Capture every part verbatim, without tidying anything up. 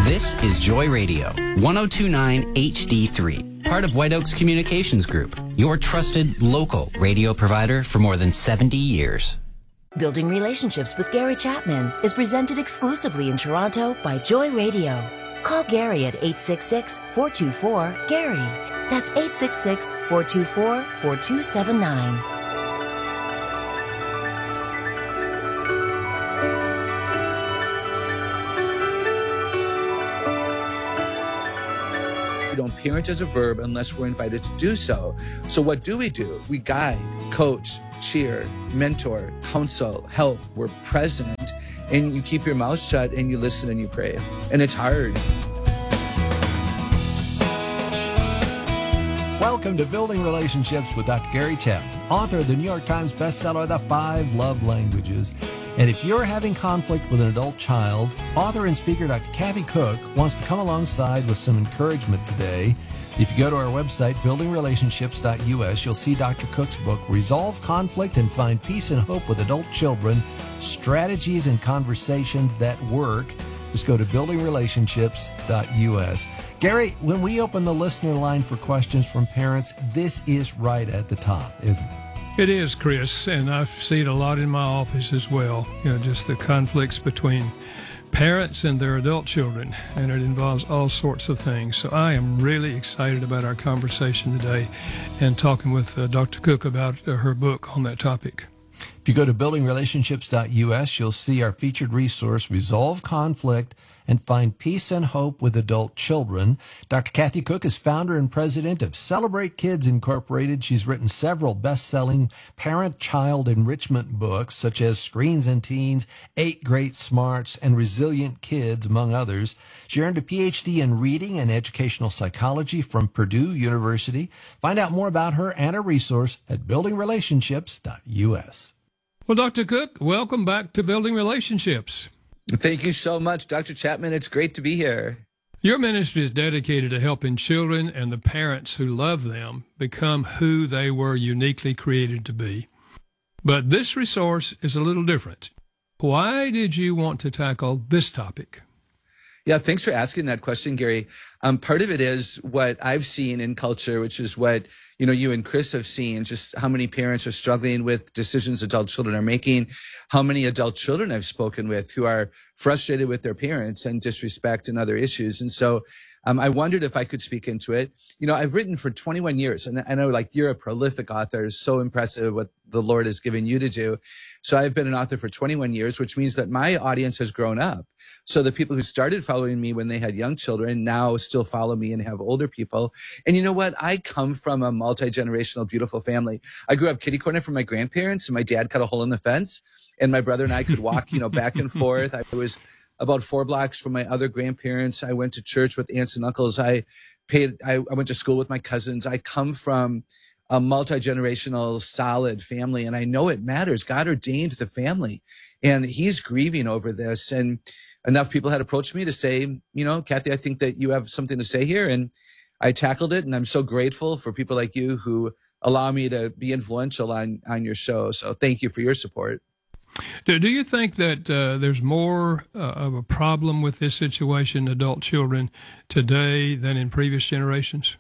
This is Joy Radio, one oh two point nine H D three, part of White Oaks Communications Group, your trusted local radio provider for more than seventy years. Building Relationships with Gary Chapman is presented exclusively in Toronto by Joy Radio. Call Gary at eight six six, four two four, Gary. That's eight six six, four two four, four two seven nine. We don't parent as a verb unless we're invited to do so. So what do we do? We guide, coach, cheer, mentor, counsel, help. We're present, and you keep your mouth shut and you listen and you pray. And it's hard. Welcome to Building Relationships with Doctor Gary Chapman, author of the New York Times bestseller, The Five Love Languages. And if you're having conflict with an adult child, author and speaker Doctor Kathy Cook wants to come alongside with some encouragement today. If you go to our website, building relationships dot U S, you'll see Doctor Cook's book, Resolve Conflict and Find Peace and Hope with Adult Children, Strategies and Conversations That Work. Just go to building relationships dot U S. Gary, when we open the listener line for questions from parents, this is right at the top, isn't it? It is, Chris, and I see it a lot in my office as well. You know, just the conflicts between parents and their adult children, and it involves all sorts of things. So I am really excited about our conversation today and talking with uh, Doctor Cook about uh, her book on that topic. If you go to building relationships dot U S, you'll see our featured resource, Resolve Conflict and Find Peace and Hope with Adult Children. Doctor Kathy Cook is founder and president of Celebrate Kids Incorporated. She's written several best-selling parent-child enrichment books, such as Screens and Teens, Eight Great Smarts, and Resilient Kids, among others. She earned a P H D in reading and educational psychology from Purdue University. Find out more about her and her resource at building relationships dot U S. Well, Doctor Cook, welcome back to Building Relationships. Thank you so much, Doctor Chapman. It's great to be here. Your ministry is dedicated to helping children and the parents who love them become who they were uniquely created to be. But this resource is a little different. Why did you want to tackle this topic? Yeah, thanks for asking that question, Gary. Um, part of it is what I've seen in culture, which is what, you know, you and Chris have seen, just how many parents are struggling with decisions adult children are making, how many adult children I've spoken with who are frustrated with their parents and disrespect and other issues. And so um, I wondered if I could speak into it. You know, I've written for twenty-one years, and I know, like, you're a prolific author. It's so impressive what the Lord has given you to do. So I've been an author for twenty-one years, which means that my audience has grown up. So the people who started following me when they had young children now still follow me and have older people. And you know what? I come from a multi-generational, beautiful family. I grew up kitty corner from my grandparents, and my dad cut a hole in the fence, and my brother and I could walk, you know, back and forth. I was about four blocks from my other grandparents. I went to church with aunts and uncles. I paid, I, I went to school with my cousins. I come from a multi-generational, solid family, and I know it matters. God ordained the family, and he's grieving over this. And enough people had approached me to say, you know, Kathy, I think that you have something to say here. And I tackled it, and I'm so grateful for people like you who allow me to be influential on, on your show. So thank you for your support. Do, do you think that uh, there's more uh, of a problem with this situation, adult children, today than in previous generations?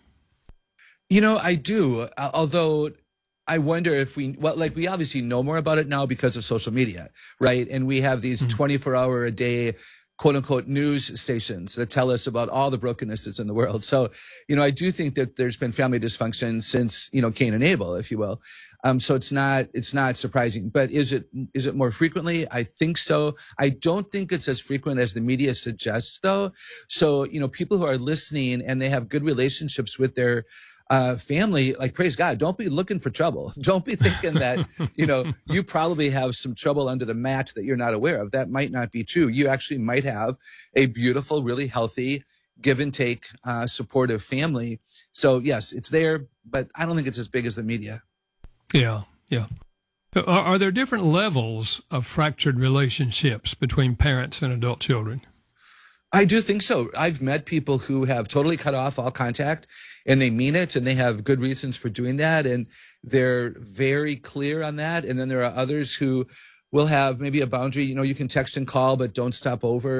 You know, I do, although I wonder if we, well, like, we obviously know more about it now because of social media, right? And we have these twenty-four hour a day, quote unquote, news stations that tell us about all the brokenness that's in the world. So, you know, I do think that there's been family dysfunction since, you know, Cain and Abel, if you will. Um, so it's not, it's not surprising, but is it, is it more frequently? I think so. I don't think it's as frequent as the media suggests, though. So, you know, people who are listening and they have good relationships with their Uh, family, like, praise God, don't be looking for trouble. Don't be thinking that, you know, you probably have some trouble under the mat that you're not aware of. That might not be true. You actually might have a beautiful, really healthy, give and take, uh, supportive family. So yes, it's there, but I don't think it's as big as the media. Yeah, yeah. Are, are there different levels of fractured relationships between parents and adult children? I do think so. I've met people who have totally cut off all contact, and they mean it, and they have good reasons for doing that, and they're very clear on that. And then there are others who will have maybe a boundary. You know, you can text and call, but don't stop over.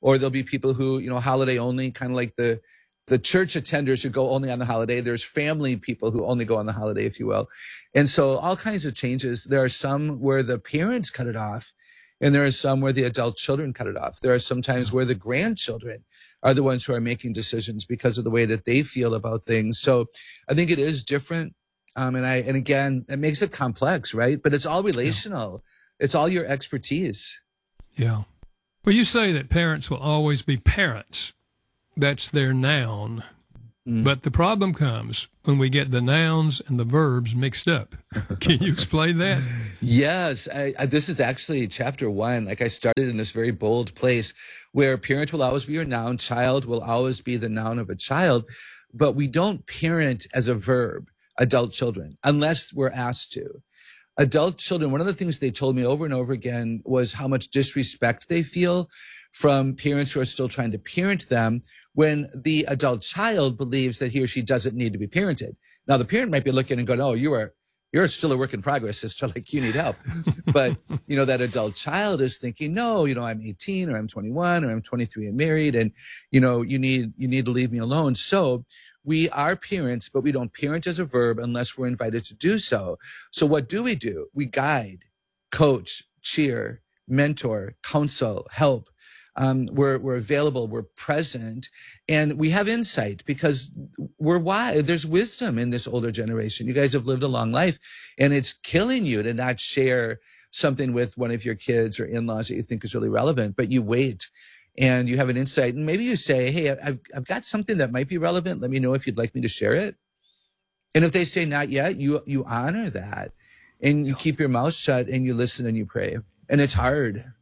or there'll be people who, you know, holiday only, kind of like the, the church attenders who go only on the holiday. There's family people who only go on the holiday, if you will. And so all kinds of changes. There are some where the parents cut it off, and there are some where the adult children cut it off. There are some times where the grandchildren are the ones who are making decisions because of the way that they feel about things. So I think it is different. Um, and I, and again, it makes it complex, right? But it's all relational. Yeah. It's all your expertise. Yeah. Well, you say that parents will always be parents. That's their noun. Mm. But the problem comes when we get the nouns and the verbs mixed up. Can you explain that? Yes. I, I, this is actually chapter one. Like I started in this very bold place where parent will always be your noun, child will always be the noun of a child, but we don't parent as a verb adult children unless we're asked to. Adult children, one of the things they told me over and over again was how much disrespect they feel from parents who are still trying to parent them when the adult child believes that he or she doesn't need to be parented. Now, the parent might be looking and going, oh, you are, you're still a work in progress, sister, like you need help. But, you know, that adult child is thinking, no, you know, I'm eighteen or I'm twenty-one or I'm twenty-three and married, and, you know, you need, you need to leave me alone. So we are parents, but we don't parent as a verb unless we're invited to do so. So what do we do? We guide, coach, cheer, mentor, counsel, help. Um, we're, we're available, we're present, and we have insight because we're wise. There's wisdom in this older generation. You guys have lived a long life, and it's killing you to not share something with one of your kids or in-laws that you think is really relevant, but you wait and you have an insight, and maybe you say, hey, I've, I've got something that might be relevant. Let me know if you'd like me to share it. And if they say not yet, you, you honor that, and you keep your mouth shut and you listen and you pray. And it's hard.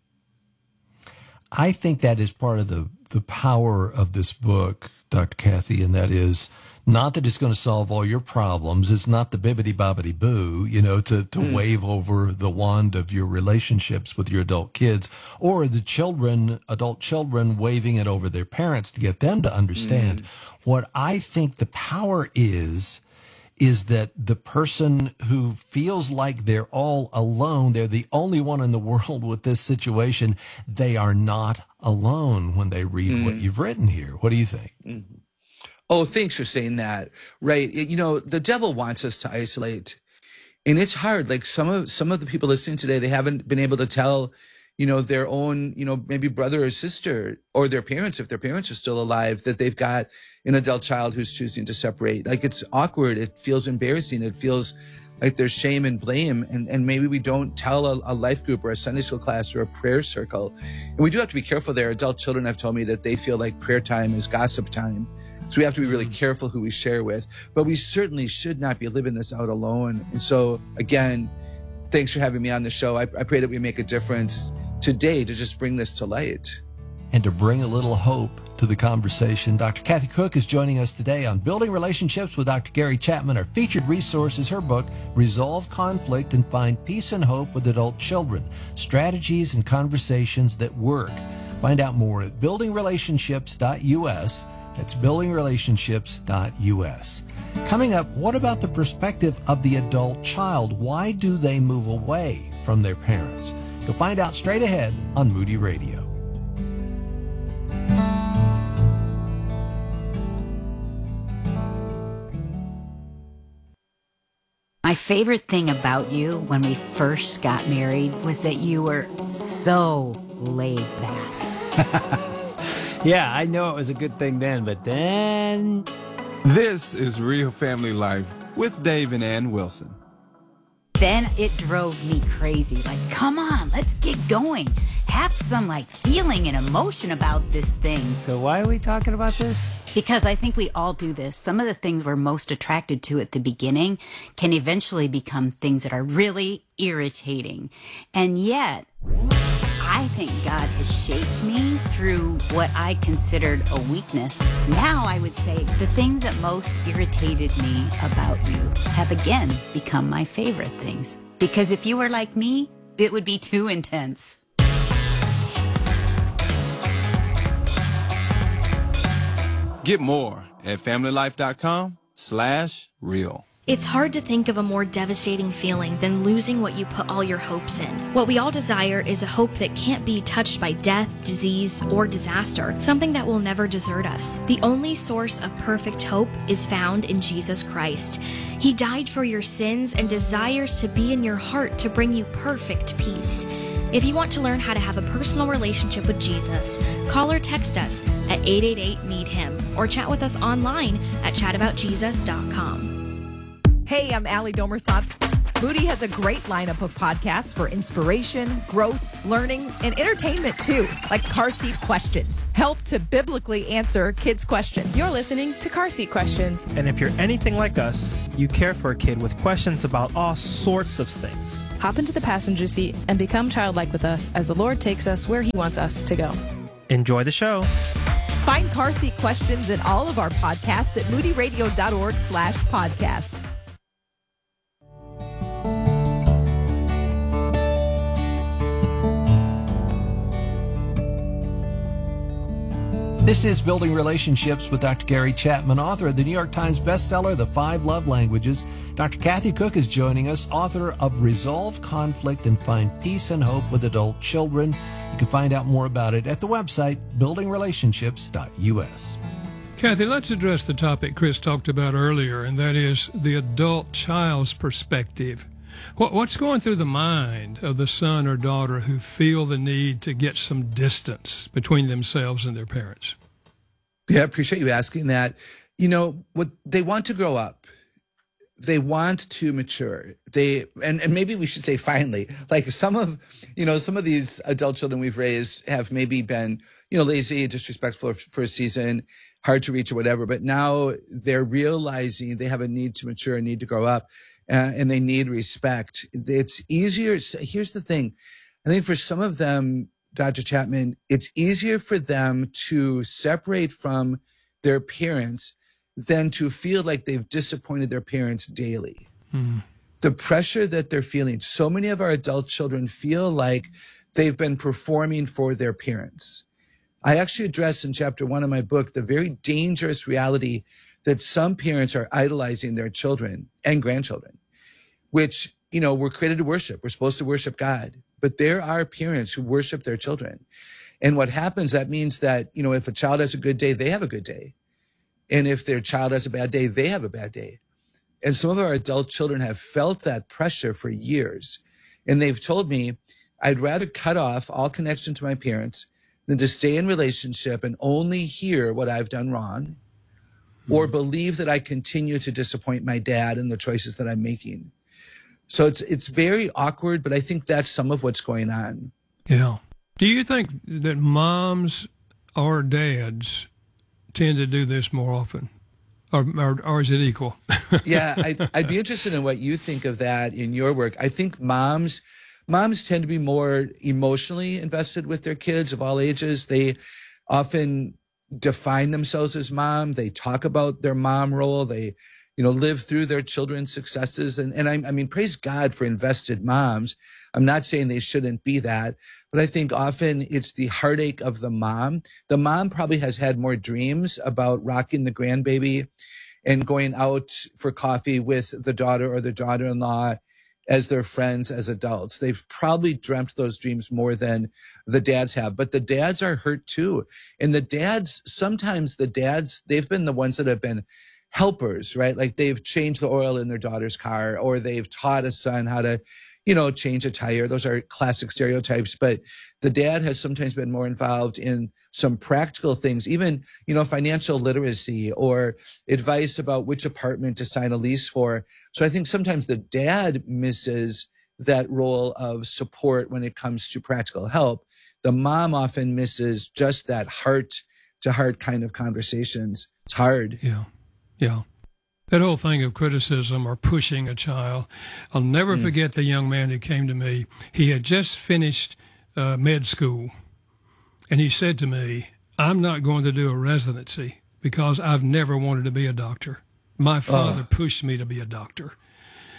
I think that is part of the, the power of this book, Doctor Kathy, and that is not that it's going to solve all your problems. It's not the bibbidi-bobbidi-boo, you know, to, to mm. wave over the wand of your relationships with your adult kids, or the children, adult children waving it over their parents to get them to understand. Mm. What I think the power is, is that the person who feels like they're all alone, they're the only one in the world with this situation, they are not alone when they read mm. what you've written here. What do you think? Mm-hmm. Oh, thanks for saying that. Right. It, you know, the devil wants us to isolate, and it's hard. Like some of, some of the people listening today, they haven't been able to tell, you know, their own, you know, maybe brother or sister or their parents, if their parents are still alive, that they've got an adult child who's choosing to separate. Like it's awkward. It feels embarrassing. It feels like there's shame and blame. And, and maybe we don't tell a, a life group or a Sunday school class or a prayer circle. And we do have to be careful there. Adult children have told me that they feel like prayer time is gossip time. So we have to be really careful who we share with, but we certainly should not be living this out alone. And so again, thanks for having me on the show. I, I pray that we make a difference today to just bring this to light. And to bring a little hope to the conversation. Doctor Kathy Cook is joining us today on Building Relationships with Doctor Gary Chapman. Our featured resource is her book, Resolve Conflict and Find Peace and Hope with Adult Children, Strategies and Conversations That Work. Find out more at building relationships dot U S. That's building relationships dot U S. Coming up, what about the perspective of the adult child? Why do they move away from their parents? You'll find out straight ahead on Moody Radio. My favorite thing about you when we first got married was that you were so laid back. Yeah, I know it was a good thing then, but then... This is Real Family Life with Dave and Ann Wilson. Then it drove me crazy. Like, come on, let's get going. Have some, like, feeling and emotion about this thing. So why are we talking about this? Because I think we all do this. Some of the things we're most attracted to at the beginning can eventually become things that are really irritating. And yet... I think God has shaped me through what I considered a weakness. Now I would say the things that most irritated me about you have again become my favorite things. Because if you were like me, it would be too intense. Get more at family life dot com slash real. It's hard to think of a more devastating feeling than losing what you put all your hopes in. What we all desire is a hope that can't be touched by death, disease, or disaster, something that will never desert us. The only source of perfect hope is found in Jesus Christ. He died for your sins and desires to be in your heart to bring you perfect peace. If you want to learn how to have a personal relationship with Jesus, call or text us at eight eight eight, need him or chat with us online at chat about jesus dot com. Hey, I'm Allie Domersot. Moody has a great lineup of podcasts for inspiration, growth, learning, and entertainment too, like Car Seat Questions. Help to biblically answer kids' questions. You're listening to Car Seat Questions. And if you're anything like us, you care for a kid with questions about all sorts of things. Hop into the passenger seat and become childlike with us as the Lord takes us where he wants us to go. Enjoy the show. Find Car Seat Questions in all of our podcasts at moodyradio.org slash podcasts. This is Building Relationships with Doctor Gary Chapman, author of the New York Times bestseller, The Five Love Languages. Doctor Kathy Cook is joining us, author of Resolve Conflict and Find Peace and Hope with Adult Children. You can find out more about it at the website, building relationships dot u s. Kathy, let's address the topic Chris talked about earlier, and that is the adult child's perspective. What, what's going through the mind of the son or daughter who feel the need to get some distance between themselves and their parents? Yeah, I appreciate you asking that. You know, what they want to grow up. They want to mature. They and, and maybe we should say finally, like some of, you know, some of these adult children we've raised have maybe been, you know, lazy, disrespectful for a season, hard to reach or whatever. But now they're realizing they have a need to mature, a need to grow up. Uh, and they need respect. It's easier. Here's the thing. I think for some of them, Doctor Chapman, it's easier for them to separate from their parents than to feel like they've disappointed their parents daily. Mm-hmm. The pressure that they're feeling, so many of our adult children feel like they've been performing for their parents. I actually address in chapter one of my book the very dangerous reality that some parents are idolizing their children and grandchildren, which, you know, we're created to worship. We're supposed to worship God. But there are parents who worship their children. And what happens, that means that, you know, if a child has a good day, they have a good day. And if their child has a bad day, they have a bad day. And some of our adult children have felt that pressure for years. And they've told me, I'd rather cut off all connection to my parents than to stay in relationship and only hear what I've done wrong, or believe that I continue to disappoint my dad in the choices that I'm making. So it's it's very awkward, but I think that's some of what's going on. Yeah. Do you think that moms or dads tend to do this more often? Or, or, or is it equal? Yeah, I'd, I'd be interested in what you think of that in your work. I think moms, moms tend to be more emotionally invested with their kids of all ages. They often define themselves as mom. They talk about their mom role. They, you know, live through their children's successes. And, and I, I mean, praise God for invested moms. I'm not saying they shouldn't be that, but I think often it's the heartache of the mom. The mom probably has had more dreams about rocking the grandbaby and going out for coffee with the daughter or the daughter-in-law as their friends as adults. They've probably dreamt those dreams more than the dads have, but the dads are hurt too. And the dads, sometimes the dads, they've been the ones that have been helpers, right? Like they've changed the oil in their daughter's car, or they've taught a son how to, you know, change a tire. Those are classic stereotypes, but the dad has sometimes been more involved in some practical things, even, you know, financial literacy or advice about which apartment to sign a lease for. So I think sometimes the dad misses that role of support when it comes to practical help. The mom often misses just that heart to heart kind of conversations. It's hard. Yeah. Yeah. That whole thing of criticism or pushing a child. I'll never mm. forget the young man who came to me. He had just finished uh, med school. And he said to me, I'm not going to do a residency because I've never wanted to be a doctor. My father oh. pushed me to be a doctor.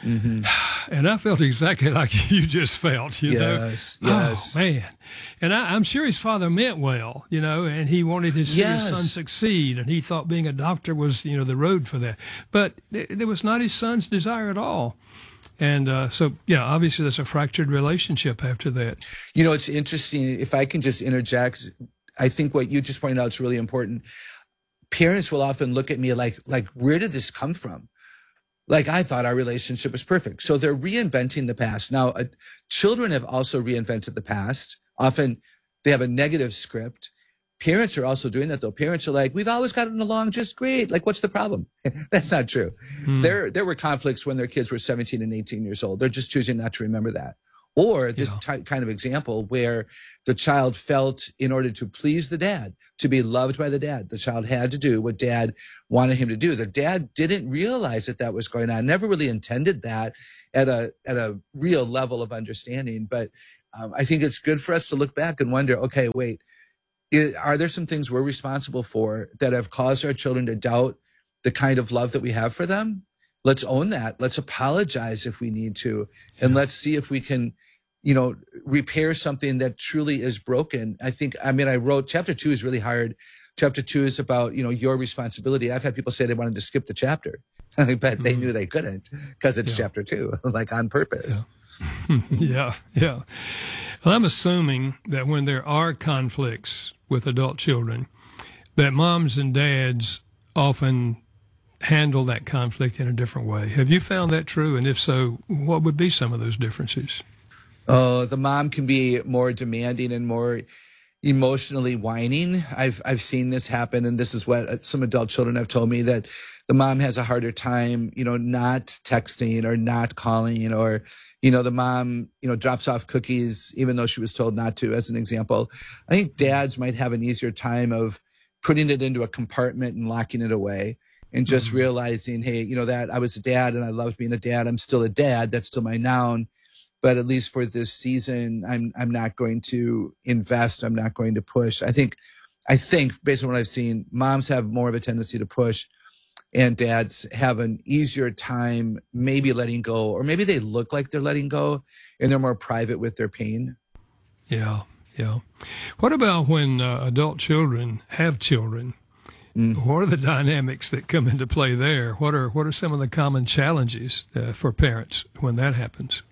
Mm-hmm. And I felt exactly like you just felt, you yes, know? Yes, Oh, man. And I, I'm sure his father meant well, you know, and he wanted to see yes. his son succeed, and he thought being a doctor was, you know, the road for that. But it, it was not his son's desire at all. And uh, so, yeah, obviously there's a fractured relationship after that. You know, it's interesting. If I can just interject, I think what you just pointed out is really important. Parents will often look at me like, like, where did this come from? Like, I thought our relationship was perfect. So they're reinventing the past. Now, uh, children have also reinvented the past. Often they have a negative script. Parents are also doing that, though. Parents are like, we've always gotten along just great. Like, what's the problem? That's not true. Hmm. There, there were conflicts when their kids were seventeen and eighteen years old. They're just choosing not to remember that. Or this yeah. ty- kind of example where the child felt in order to please the dad, to be loved by the dad, the child had to do what dad wanted him to do. The dad didn't realize that that was going on, never really intended that at a, at a real level of understanding. But um, I think it's good for us to look back and wonder, okay, wait, it, are there some things we're responsible for that have caused our children to doubt the kind of love that we have for them? Let's own that. Let's apologize if we need to. And yeah. let's see if we can, you know, repair something that truly is broken. I think, I mean, I wrote, chapter two is really hard. Chapter two is about, you know, your responsibility. I've had people say they wanted to skip the chapter. I bet mm-hmm. they knew they couldn't because it's yeah. chapter two, like on purpose. Yeah. yeah, yeah. Well, I'm assuming that when there are conflicts with adult children, that moms and dads often handle that conflict in a different way. Have you found that true? And if so, what would be some of those differences? Oh, the mom can be more demanding and more emotionally whining. I've I've seen this happen, and this is what some adult children have told me, that the mom has a harder time, you know, not texting or not calling, or, you know, the mom, you know, drops off cookies even though she was told not to, as an example. I think dads might have an easier time of putting it into a compartment and locking it away. And just mm-hmm. realizing, hey, you know, that I was a dad and I loved being a dad. I'm still a dad. That's still my noun. But at least for this season, I'm I'm not going to invest. I'm not going to push. I think, I think based on what I've seen, moms have more of a tendency to push, and dads have an easier time maybe letting go, or maybe they look like they're letting go and they're more private with their pain. Yeah, yeah. What about when uh, adult children have children? Mm. What are the dynamics that come into play there? What are what are some of the common challenges uh, for parents when that happens?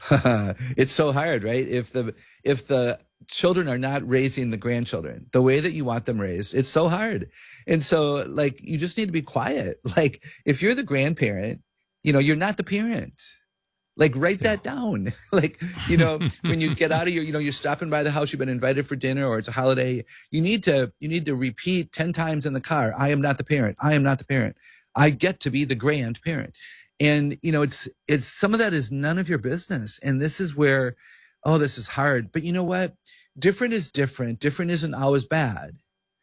It's so hard, right? If the if the children are not raising the grandchildren the way that you want them raised, it's so hard. And so, like, you just need to be quiet. Like, if you're the grandparent, you know, you're not the parent. Like, write yeah. that down. Like, you know, when you get out of your, you know, you're stopping by the house, you've been invited for dinner, or it's a holiday. You need to, you need to repeat ten times in the car, I am not the parent. I am not the parent. I get to be the grandparent. And, you know, it's, it's, some of that is none of your business. And this is where, oh, this is hard. But you know what? Different is different. Different isn't always bad.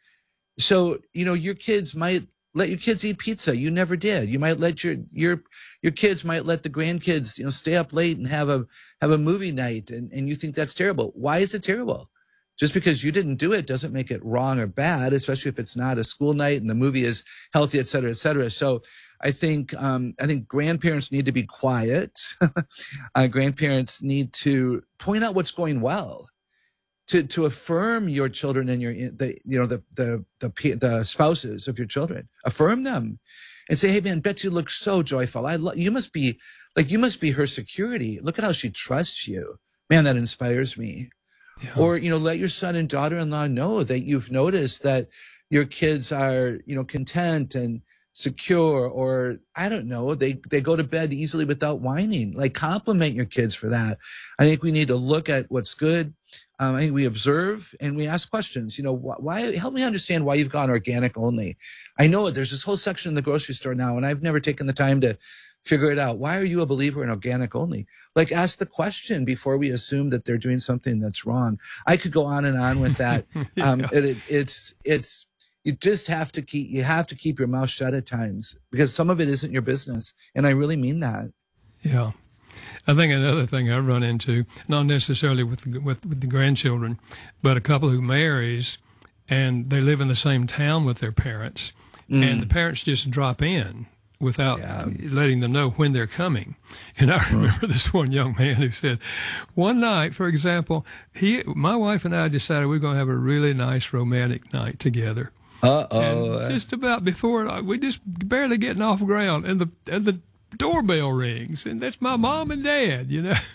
So, you know, your kids might let your kids eat pizza. You never did. You might let your, your, your kids might let the grandkids, you know, stay up late and have a, have a movie night. And, and you think that's terrible. Why is it terrible? Just because you didn't do it doesn't make it wrong or bad, especially if it's not a school night and the movie is healthy, et cetera, et cetera. So I think, um, I think grandparents need to be quiet. uh, grandparents need to point out what's going well. To, to affirm your children and your, the, you know, the, the, the, the spouses of your children, affirm them and say, hey man, Betsy looks so joyful. I love, you must be like, you must be her security. Look at how she trusts you. Man, that inspires me. Yeah. Or, you know, let your son and daughter-in-law know that you've noticed that your kids are, you know, content and secure, or I don't know, they, they go to bed easily without whining. Like, compliment your kids for that. I think we need to look at what's good. Um, I think we observe and we ask questions. You know, wh- why? Help me understand why you've gone organic only. I know there's this whole section in the grocery store now, and I've never taken the time to figure it out. Why are you a believer in organic only? Like, ask the question before we assume that they're doing something that's wrong. I could go on and on with that. yeah. um, it, it, it's it's you just have to keep you have to keep your mouth shut at times, because some of it isn't your business, and I really mean that. Yeah. I think another thing I run into, not necessarily with the, with, with the grandchildren, but a couple who marries and they live in the same town with their parents, mm. and the parents just drop in without Yeah. letting them know when they're coming. And I remember this one young man who said, one night, for example, he, my wife and I decided we we're going to have a really nice romantic night together. Uh-oh. And just about before, we just barely getting off ground, and the and the doorbell rings, and that's my mom and dad, you know.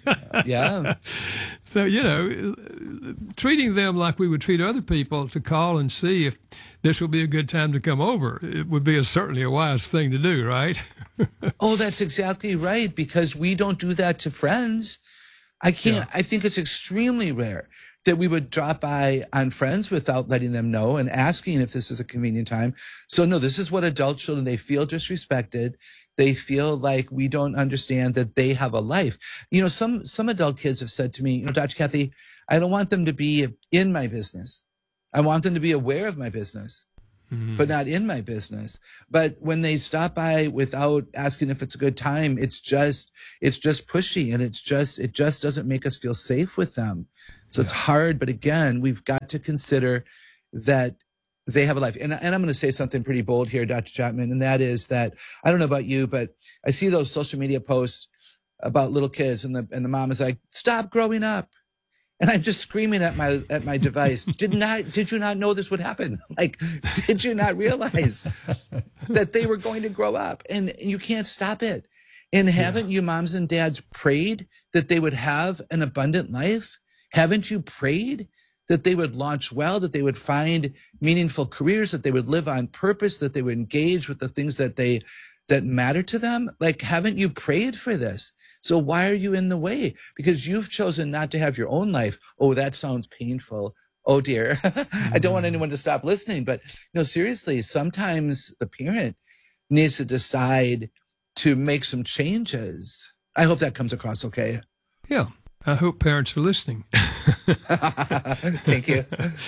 Yeah. So, you know, treating them like we would treat other people to call and see if this will be a good time to come over, it would be a, certainly a wise thing to do, right? Oh, that's exactly right, because we don't do that to friends. I can't, Yeah. I think it's extremely rare that we would drop by on friends without letting them know and asking if this is a convenient time. So no, this is what adult children, they feel disrespected. They feel like we don't understand that they have a life. You know, some, some adult kids have said to me, you know, Doctor Kathy, I don't want them to be in my business. I want them to be aware of my business, mm-hmm. but not in my business. But when they stop by without asking if it's a good time, it's just, it's just pushy, and it's just, it just doesn't make us feel safe with them. So yeah. It's hard. But again, we've got to consider that they have a life. And, and I'm going to say something pretty bold here, Doctor Chapman, and that is that, I don't know about you, but I see those social media posts about little kids, and the, and the mom is like, stop growing up. And I'm just screaming at my, at my device. Did not, did you not know this would happen? Like, did you not realize that they were going to grow up, and you can't stop it? And haven't yeah. you moms and dads prayed that they would have an abundant life? Haven't you prayed that they would launch well, that they would find meaningful careers, that they would live on purpose, that they would engage with the things that they, that matter to them? Like, haven't you prayed for this? So why are you in the way? Because you've chosen not to have your own life. Oh, that sounds painful. Oh dear. Mm-hmm. I don't want anyone to stop listening, but no, seriously, sometimes the parent needs to decide to make some changes. I hope that comes across okay. Yeah. I hope parents are listening. Thank you.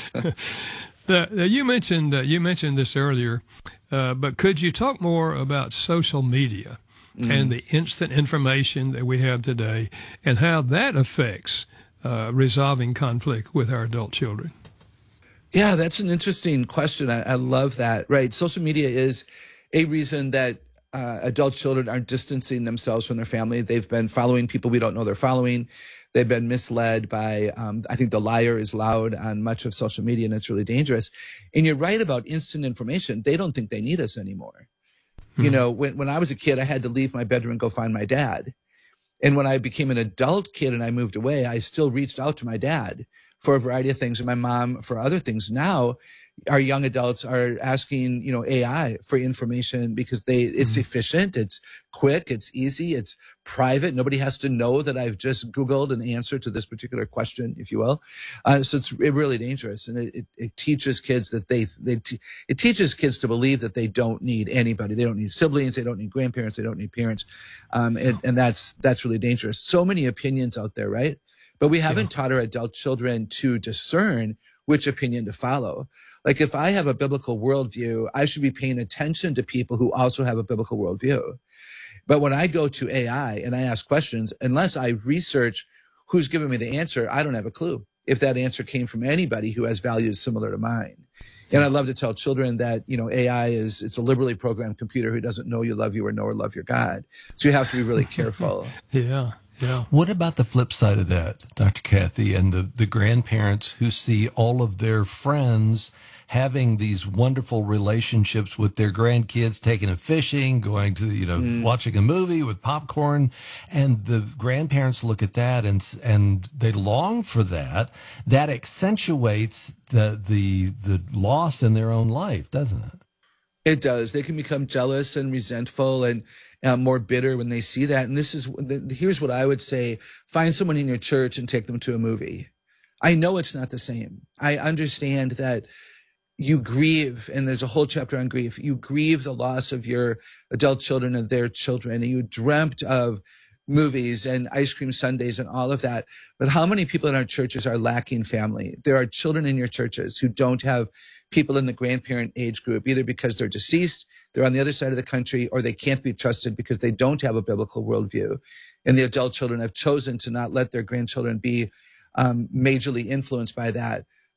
Now, now you mentioned uh, you mentioned this earlier, uh, but could you talk more about social media mm. and the instant information that we have today, and how that affects uh, resolving conflict with our adult children? Yeah, that's an interesting question. I, I love that. Right, social media is a reason that uh, adult children are distancing themselves from their family. They've been following people we don't know they're following. They've been misled by, um, I think the liar is loud on much of social media, and it's really dangerous. And you're right about instant information. They don't think they need us anymore. Mm-hmm. You know, when, when I was a kid, I had to leave my bedroom and go find my dad. And when I became an adult kid and I moved away, I still reached out to my dad for a variety of things, and my mom for other things. Now, our young adults are asking, you know, A I for information because they, it's mm-hmm. efficient, it's quick, it's easy, it's private. Nobody has to know that I've just Googled an answer to this particular question, if you will. Uh, so it's really dangerous. And it, it, it teaches kids that they, they, t- it teaches kids to believe that they don't need anybody. They don't need siblings. They don't need grandparents. They don't need parents. Um, and, and that's, that's really dangerous. So many opinions out there, right? But we haven't yeah. taught our adult children to discern which opinion to follow. Like, if I have a biblical worldview, I should be paying attention to people who also have a biblical worldview. But when I go to A I and I ask questions, unless I research who's giving me the answer, I don't have a clue if that answer came from anybody who has values similar to mine. And I love to tell children that, you know, A I is, it's a liberally programmed computer who doesn't know you love you or know or love your God. So you have to be really careful. Yeah. Yeah. What about the flip side of that, Doctor Kathy, and the, the grandparents who see all of their friends having these wonderful relationships with their grandkids, taking them fishing, going to, you know, mm. watching a movie with popcorn, and the grandparents look at that and and they long for that. That accentuates the the the loss in their own life, doesn't it? It does. They can become jealous and resentful and uh, more bitter when they see that. And this is, here's what I would say. Find someone in your church and take them to a movie. I know it's not the same. I understand that you grieve, and there's a whole chapter on grief. You grieve the loss of your adult children and their children, and you dreamt of movies and ice cream sundaes and all of that. But how many people in our churches are lacking family? There are children in your churches who don't have people in the grandparent age group, either because they're deceased, they're on the other side of the country, or they can't be trusted because they don't have a biblical worldview. And the adult children have chosen to not let their grandchildren be um, majorly influenced by that.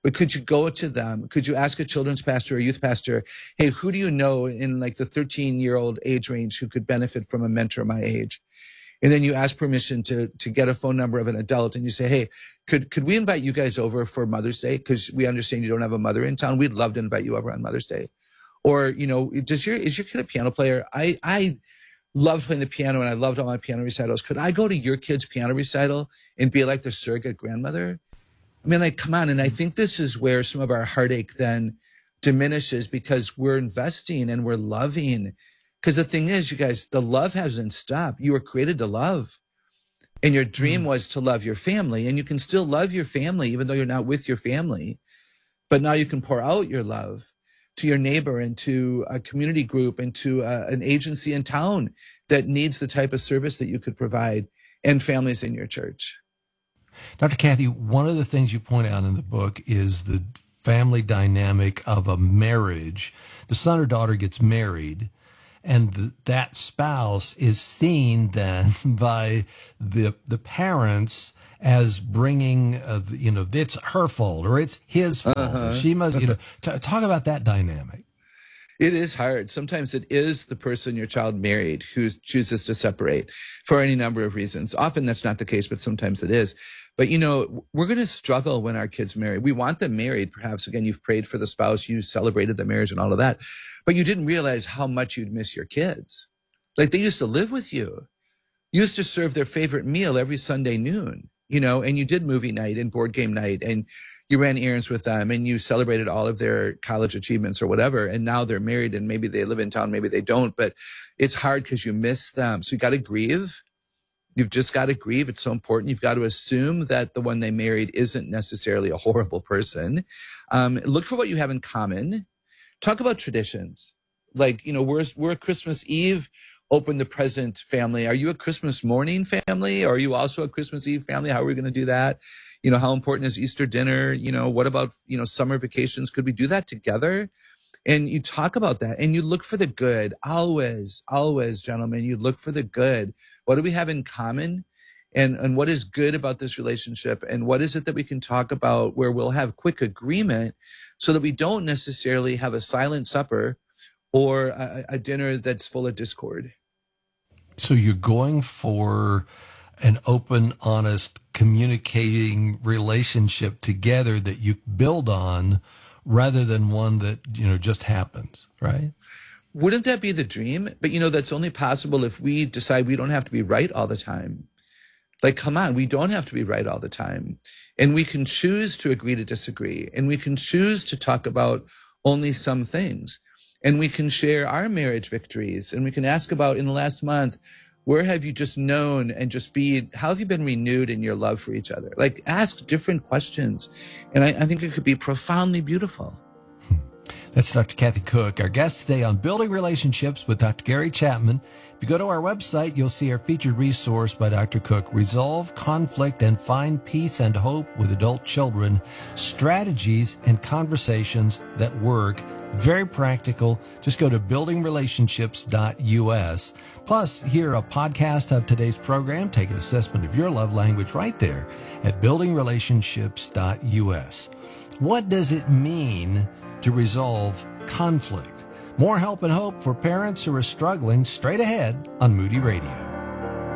But could you go to them? Could you ask a children's pastor or youth pastor, hey, who do you know in like the thirteen-year-old age range who could benefit from a mentor my age? And then you ask permission to to get a phone number of an adult, and you say, hey, could could we invite you guys over for Mother's Day? Because we understand you don't have a mother in town. We'd love to invite you over on Mother's Day. Or, you know, does your is your kid a piano player? I I loved playing the piano, and I loved all my piano recitals. Could I go to your kid's piano recital and be like the surrogate grandmother? I mean, like, come on. And I think this is where some of our heartache then diminishes, because we're investing and we're loving. Because the thing is, you guys, the love hasn't stopped. You were created to love. And your dream was to love your family. And you can still love your family, even though you're not with your family. But now you can pour out your love to your neighbor and to a community group and to a, an agency in town that needs the type of service that you could provide, and families in your church. Doctor Kathy, one of the things you point out in the book is the family dynamic of a marriage. The son or daughter gets married, and the, that spouse is seen then by the the parents as bringing, uh, you know, it's her fault or it's his fault. Uh-huh. She must, you know, t- talk about that dynamic. It is hard. Sometimes it is the person your child married who chooses to separate for any number of reasons. Often that's not the case, but sometimes it is. But, you know, we're going to struggle when our kids marry. We want them married. Perhaps, again, you've prayed for the spouse, you celebrated the marriage and all of that, but you didn't realize how much you'd miss your kids. Like, they used to live with you. You used to serve their favorite meal every Sunday noon, you know, and you did movie night and board game night, and you ran errands with them, and you celebrated all of their college achievements or whatever. And now they're married, and maybe they live in town, maybe they don't, but it's hard because you miss them. So you got to grieve. You've just got to grieve. It's so important. You've got to assume that the one they married isn't necessarily a horrible person. Um, look for what you have in common. Talk about traditions. Like, you know, we're, we're a Christmas Eve open the present family. Are you a Christmas morning family? Or are you also a Christmas Eve family? How are we going to do that? You know, how important is Easter dinner? You know, what about, you know, summer vacations? Could we do that together? And you talk about that, and you look for the good. Always, always, gentlemen, you look for the good. What do we have in common? And, and what is good about this relationship? And what is it that we can talk about where we'll have quick agreement so that we don't necessarily have a silent supper or a, a dinner that's full of discord? So you're going for an open, honest, communicating relationship together that you build on, rather than one that, you know, just happens, right? Wouldn't that be the dream? But, you know, that's only possible if we decide we don't have to be right all the time. Like, come on, we don't have to be right all the time. And we can choose to agree to disagree. And we can choose to talk about only some things. And we can share our marriage victories. And we can ask about, in the last month, where have you just known and just be, how have you been renewed in your love for each other? Like, ask different questions. And I, I think it could be profoundly beautiful. That's Doctor Kathy Cook, our guest today on Building Relationships with Doctor Gary Chapman. If you go to our website, you'll see our featured resource by Doctor Cook, Resolve Conflict and Find Peace and Hope with Adult Children, Strategies and Conversations That Work. Very practical. Just go to building relationships dot U S. Plus, hear a podcast of today's program. Take an assessment of your love language right there at building relationships dot U S. What does it mean to resolve conflict? More help and hope for parents who are struggling straight ahead on Moody Radio.